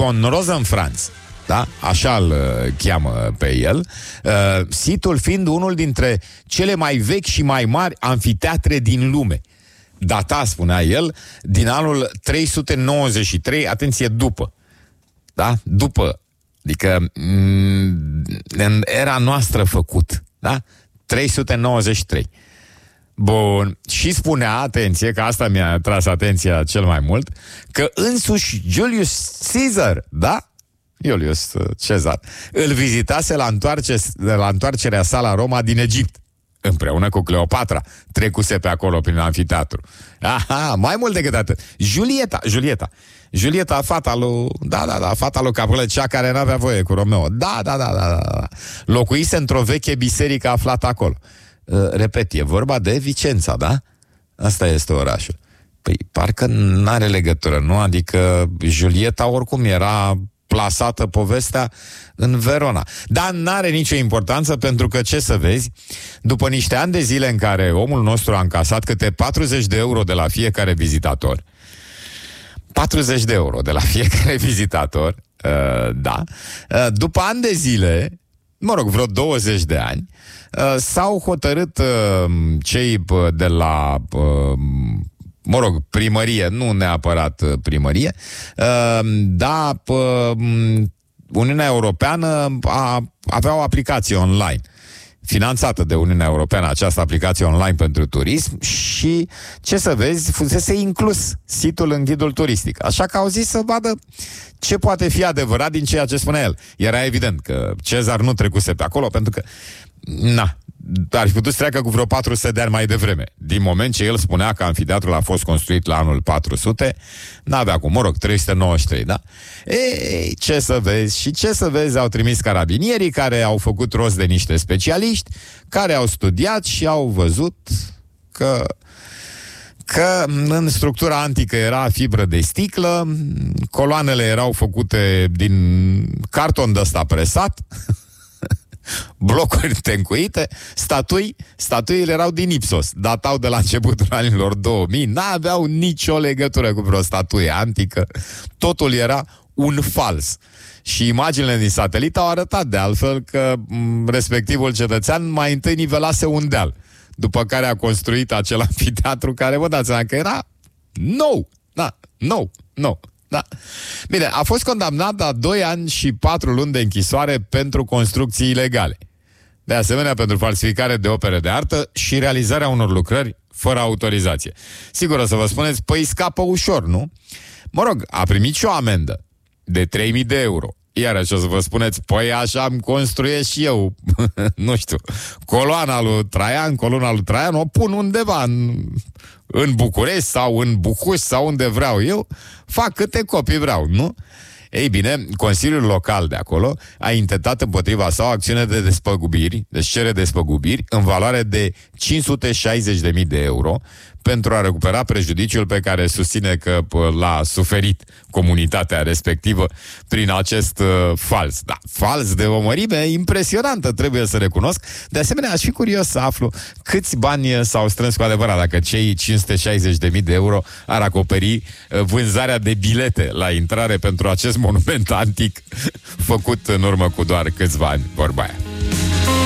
Von Rosenfranz, da? Așa îl cheamă pe el, situl fiind unul dintre cele mai vechi și mai mari anfiteatre din lume. Data, spunea el, din anul 393, atenție, după. Da? După, adică în era noastră făcut, da? 393. Bun, și spunea, atenție, că asta mi-a tras atenția cel mai mult, că însuși Julius Caesar, da? Iulius Cezar, îl vizitase la întoarcerea sa la Roma din Egipt, împreună cu Cleopatra, trecuse pe acolo prin anfiteatru. Aha, mai mult decât atât. Julieta, fata lui, fata lui Capulă, cea care n-avea voie cu Romeo. Da. Locuise într-o veche biserică aflată acolo. Repet, e vorba de Vicența, da? Asta este orașul. Păi, parcă n-are legătură, nu? Adică Julieta oricum era plasată povestea în Verona. Dar n-are nicio importanță, pentru că, ce să vezi, după niște ani de zile în care omul nostru a încasat câte 40 de euro de la fiecare vizitator, 40 de euro de la fiecare vizitator, da, după ani de zile, mă rog, vreo 20 de ani, s-au hotărât cei de la primărie, nu neapărat primărie, dar Uniunea Europeană avea o aplicație online finanțată de Uniunea Europeană, această aplicație online pentru turism, și, ce să vezi, fusese inclus situl în ghidul turistic. Așa că au zis să vadă ce poate fi adevărat din ceea ce spune el. Era evident că Cezar nu trecuse pe acolo, pentru că ar fi putut să treacă cu vreo 400 de ani mai devreme. Din moment ce el spunea că anfiteatrul a fost construit la anul 400, n-avea cum, 393, da? Ei, ce să vezi, au trimis carabinierii, care au făcut rost de niște specialiști, care au studiat și au văzut că în structura antică era fibră de sticlă, coloanele erau făcute din carton de ăsta presat, blocuri tencuite, statuile erau din Ipsos, datau de la începutul anilor 2000, n-aveau nicio legătură cu vreo statuie antică, totul era un fals. Și imaginile din satelit au arătat, de altfel, că respectivul cetățean mai întâi nivelase un deal, după care a construit acel anfiteatru care, vă dați seama că era nou. Da. Bine, a fost condamnat la 2 ani și 4 luni de închisoare pentru construcții ilegale. De asemenea, pentru falsificare de opere de artă și realizarea unor lucrări fără autorizație. Sigur, o să vă spuneți, păi scapă ușor, nu? Mă rog, a primit și o amendă de 3.000 de euro. Iarăși o să vă spuneți, păi așa îmi construiesc și eu, nu știu, coluna lui Traian, o pun undeva în București sau în Bucuș sau unde vreau eu, fac câte copii vreau, nu? Ei bine, Consiliul Local de acolo a intentat împotriva sa o acțiune de despăgubiri, deci cere despăgubiri în valoare de 560.000 de euro pentru a recupera prejudiciul pe care susține că l-a suferit comunitatea respectivă prin acest fals. Da, fals de o mărime impresionantă, trebuie să recunosc. De asemenea, aș fi curios să aflu câți bani s-au strâns cu adevărat, dacă cei 560.000 de euro ar acoperi vânzarea de bilete la intrare pentru acest monument antic făcut în urmă cu doar câțiva ani, vorba aia.